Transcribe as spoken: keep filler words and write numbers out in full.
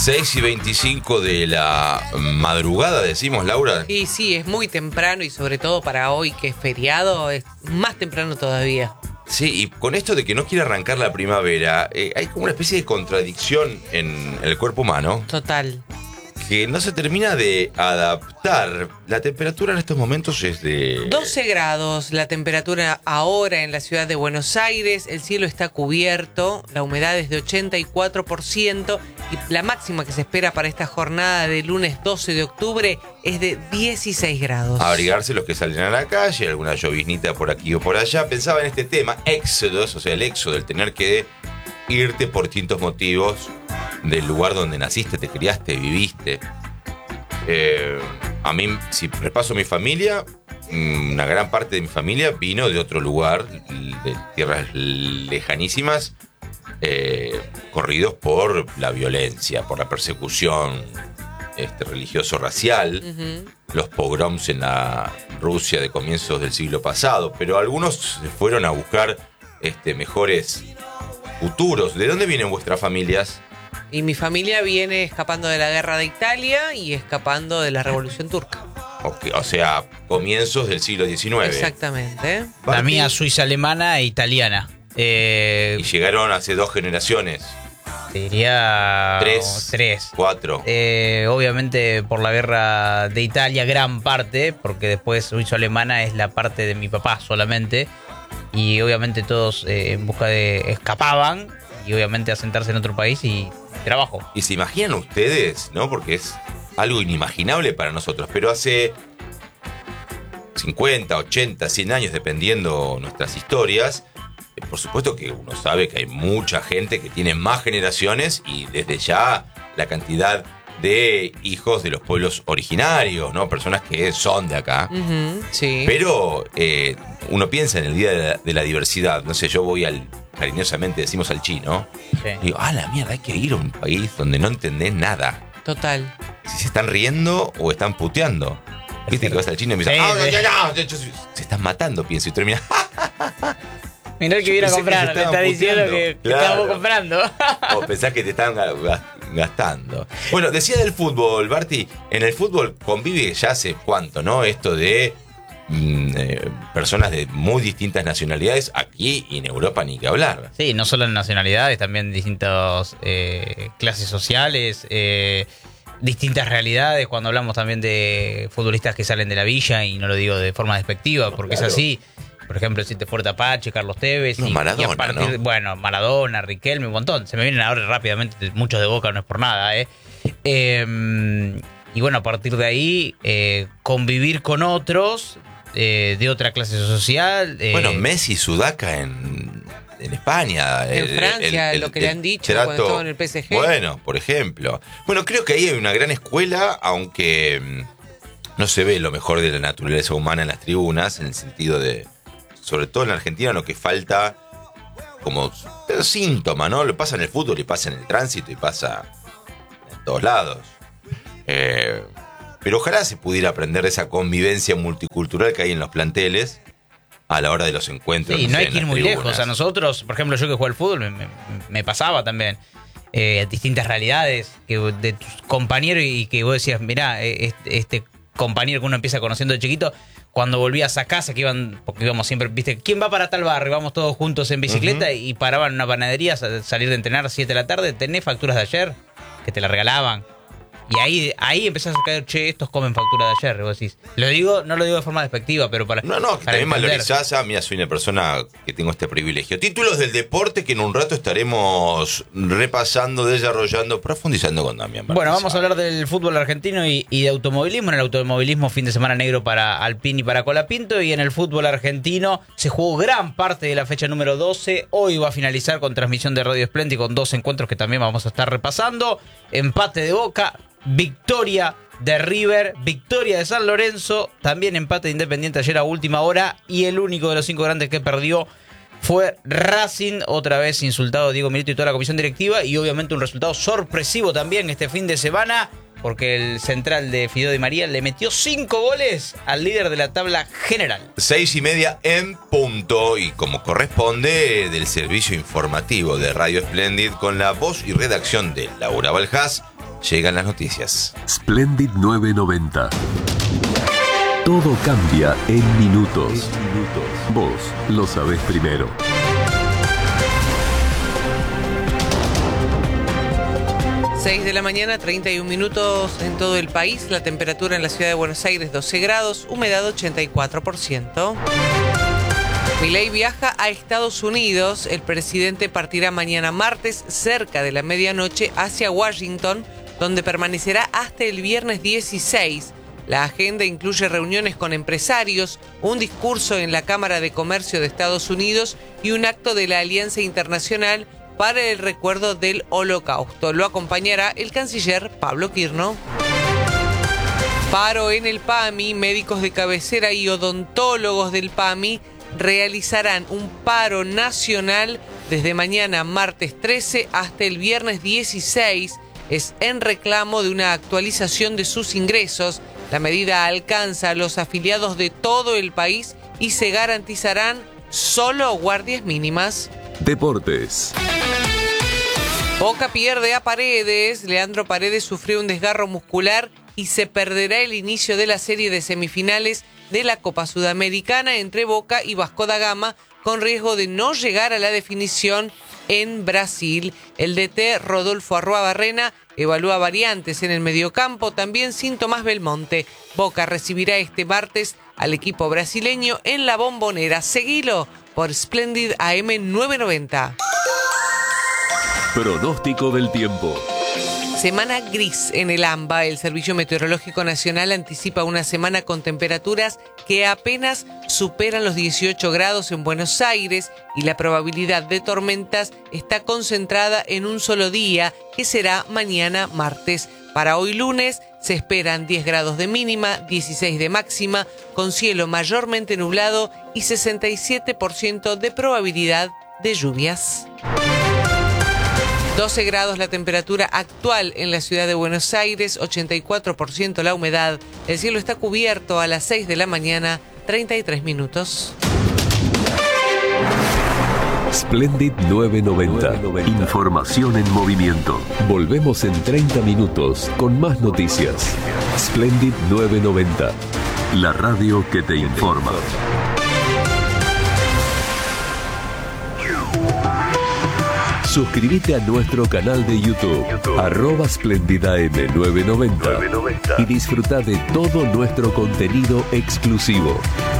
seis y veinticinco de la madrugada, decimos, Laura. Sí, sí, es muy temprano y sobre todo para hoy que es feriado, es más temprano todavía. Sí, y con esto de que no quiere arrancar la primavera, eh, hay como una especie de contradicción en el cuerpo humano. Total. Que no se termina de adaptar. La temperatura en estos momentos es de... doce grados la temperatura ahora en la ciudad de Buenos Aires, el cielo está cubierto, la humedad es de ochenta y cuatro por ciento y la máxima que se espera para esta jornada de lunes doce de octubre es de dieciséis grados. A abrigarse los que salen a la calle, alguna lloviznita por aquí o por allá. Pensaba en este tema, éxodos, o sea, el éxodo, el tener que irte por distintos motivos del lugar donde naciste, te criaste, viviste. Eh, a mí, si repaso mi familia, una gran parte de mi familia vino de otro lugar, de tierras lejanísimas, eh, corridos por la violencia, por la persecución este, religioso-racial, uh-huh. los pogroms en la Rusia de comienzos del siglo pasado, pero algunos se fueron a buscar este, mejores futuros. ¿De dónde vienen vuestras familias? Y mi familia viene escapando de la guerra de Italia y escapando de la Revolución Turca. Okay, o sea, comienzos del siglo diecinueve. Exactamente. La mía suiza, alemana e italiana. Eh, y llegaron hace dos generaciones. Diría... Tres. Tres. Cuatro. Eh, obviamente por la guerra de Italia, gran parte, porque después suizo-alemana es la parte de mi papá solamente. Y obviamente todos eh, en busca de... escapaban y obviamente asentarse en otro país y trabajo. Y se imaginan ustedes, ¿no? Porque es algo inimaginable para nosotros, pero hace cincuenta, ochenta, cien años, dependiendo nuestras historias, eh, por supuesto que uno sabe que hay mucha gente que tiene más generaciones y desde ya la cantidad de hijos de los pueblos originarios, ¿no? Personas que son de acá. Uh-huh, sí. Pero eh, uno piensa en el Día de la, de la Diversidad. No sé, yo voy al... cariñosamente decimos al chino. Sí. Y digo, ah, la mierda, hay que ir a un país donde no entendés nada. Total. Si se están riendo o están puteando. Viste que vas al chino y me dices, sí, ah, sí. no, no, no, se están matando, pienso. Y termina. Mirá el que viene a comprar, te está diciendo que, que claro. Estamos comprando. O pensás que te están gastando. Bueno, decía del fútbol, Barty. En el fútbol convive ya hace cuánto, ¿no? Esto de mm, eh, personas de muy distintas nacionalidades, aquí y en Europa ni que hablar. Sí, no solo en nacionalidades, también distintas eh, clases sociales, eh, distintas realidades. Cuando hablamos también de futbolistas que salen de la villa, y no lo digo de forma despectiva, porque claro. Es así. Por ejemplo, el Siete Fuerte Apache, Carlos Tevez. No, y, Maradona, y a partir, ¿no? Bueno, Maradona, Riquelme, un montón. Se me vienen ahora rápidamente muchos de Boca, no es por nada, ¿eh? eh y bueno, a partir de ahí, eh, convivir con otros eh, de otra clase social. Eh, bueno, Messi, Sudaca en, en España. En el, Francia, el, el, lo que el, le han dicho trato, cuando estuvo en el P S G. Bueno, por ejemplo. Bueno, creo que ahí hay una gran escuela, aunque no se ve lo mejor de la naturaleza humana en las tribunas, en el sentido de... Sobre todo en la Argentina, lo que falta como síntoma, ¿no? Lo pasa en el fútbol y pasa en el tránsito y pasa en todos lados. Eh, pero ojalá se pudiera aprender de esa convivencia multicultural que hay en los planteles a la hora de los encuentros. Sí, no, no sé, hay que ir muy tribunas. lejos. A nosotros, por ejemplo, yo que juego al fútbol, me, me, me pasaba también. Eh, distintas realidades que de tus compañeros y que vos decías, mirá, este, este compañero que uno empieza conociendo de chiquito... Cuando volvías a casa, que iban, porque íbamos siempre, viste, ¿quién va para tal barrio? Vamos todos juntos en bicicleta uh-huh. y paraban en una panadería, salir de entrenar a siete de la tarde, ¿tenés facturas de ayer? Que te la regalaban. Y ahí, ahí empezás a caer, che, estos comen factura de ayer, vos decís. Lo digo, no lo digo de forma despectiva, pero para. No, no, que para también valorizás. Ah, mira, soy una persona que tengo este privilegio. Títulos del deporte que en un rato estaremos repasando, desarrollando, profundizando con Damián. Bueno, vamos a hablar del fútbol argentino y, y de automovilismo. En el automovilismo, fin de semana negro para Alpine y para Colapinto. Y en el fútbol argentino se jugó gran parte de la fecha número doce. Hoy va a finalizar con transmisión de Radio Splendid con dos encuentros que también vamos a estar repasando. Empate de Boca. Victoria de River, victoria de San Lorenzo, también empate de Independiente ayer a última hora y el único de los cinco grandes que perdió fue Racing, otra vez insultado Diego Milito y toda la comisión directiva y obviamente un resultado sorpresivo también este fin de semana porque el central de Fideo Di María le metió cinco goles al líder de la tabla general. Seis y media en punto y como corresponde del servicio informativo de Radio Splendid con la voz y redacción de Laura Valjas llegan las noticias. Splendid nueve noventa. Todo cambia en minutos. Vos lo sabés primero. seis de la mañana, treinta y un minutos en todo el país. La temperatura en la ciudad de Buenos Aires, doce grados, humedad ochenta y cuatro por ciento. Milei viaja a Estados Unidos. El presidente partirá mañana martes, cerca de la medianoche, hacia Washington, donde permanecerá hasta el viernes dieciséis. La agenda incluye reuniones con empresarios, un discurso en la Cámara de Comercio de Estados Unidos y un acto de la Alianza Internacional para el recuerdo del Holocausto. Lo acompañará el canciller Pablo Quirno. Paro en el PAMI. Médicos de cabecera y odontólogos del PAMI realizarán un paro nacional desde mañana martes trece hasta el viernes dieciséis. Es en reclamo de una actualización de sus ingresos. La medida alcanza a los afiliados de todo el país y se garantizarán solo guardias mínimas. Deportes. Boca pierde a Paredes. Leandro Paredes sufrió un desgarro muscular y se perderá el inicio de la serie de semifinales de la Copa Sudamericana entre Boca y Vasco da Gama, con riesgo de no llegar a la definición en Brasil. El D T Rodolfo Arruabarrena evalúa variantes en el mediocampo, también sin Tomás Belmonte. Boca recibirá este martes al equipo brasileño en la Bombonera. Seguilo por Splendid A M nueve noventa. Pronóstico del tiempo. Semana gris en el AMBA. El Servicio Meteorológico Nacional anticipa una semana con temperaturas que apenas superan los dieciocho grados en Buenos Aires y la probabilidad de tormentas está concentrada en un solo día, que será mañana martes. Para hoy lunes se esperan diez grados de mínima, dieciséis de máxima, con cielo mayormente nublado y sesenta y siete por ciento de probabilidad de lluvias. doce grados la temperatura actual en la ciudad de Buenos Aires, ochenta y cuatro por ciento la humedad. El cielo está cubierto a las seis de la mañana, treinta y tres minutos. Splendid nueve noventa. Información en movimiento. Volvemos en treinta minutos con más noticias. Splendid nueve noventa. La radio que te informa. Suscríbete a nuestro canal de YouTube, YouTube. arroba Splendid A M nueve noventa, y disfruta de todo nuestro contenido exclusivo.